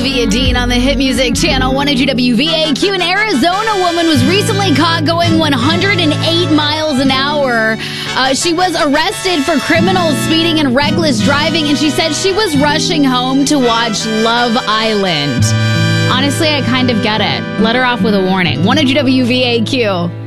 Olivia Dean on the Hit Music Channel 102 WVAQ. An Arizona woman was recently caught going 108 miles an hour. She was arrested for criminal speeding and reckless driving, and she said she was rushing home to watch Love Island. Honestly, I kind of get it. Let her off with a warning. 102 WVAQ.